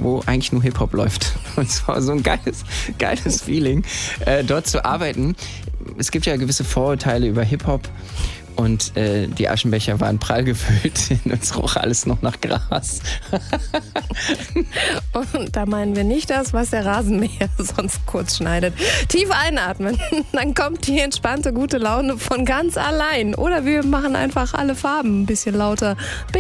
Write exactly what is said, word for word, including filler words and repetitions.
wo eigentlich nur Hip-Hop läuft. Und es war so ein geiles, geiles Feeling, äh, dort zu arbeiten. Es gibt ja gewisse Vorurteile über Hip-Hop. Und äh, die Aschenbecher waren prall gefüllt. Es roch alles noch nach Gras. Und da meinen wir nicht das, was der Rasenmäher sonst kurz schneidet. Tief einatmen, dann kommt die entspannte, gute Laune von ganz allein. Oder wir machen einfach alle Farben ein bisschen lauter.